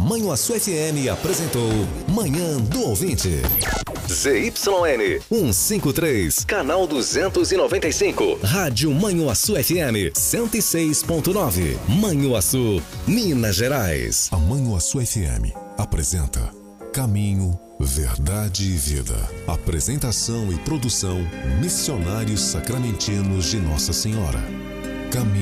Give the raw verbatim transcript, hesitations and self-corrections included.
Manhuaçu F M apresentou Manhã do Ouvinte. Z Y N cento e cinquenta e três, canal duzentos e noventa e cinco, Rádio Manhuaçu F M cento e seis ponto nove, Manhuaçu, Minas Gerais. A Manhuaçu F M apresenta Caminho, Verdade e Vida. Apresentação e produção Missionários Sacramentinos de Nossa Senhora. Caminho